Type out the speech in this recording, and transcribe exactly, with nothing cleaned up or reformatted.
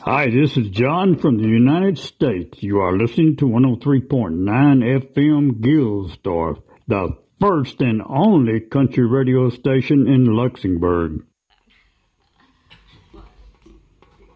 Hi, this is John from the United States. You are listening to one oh three point nine F M Gilsdorf, the first and only country radio station in Luxembourg.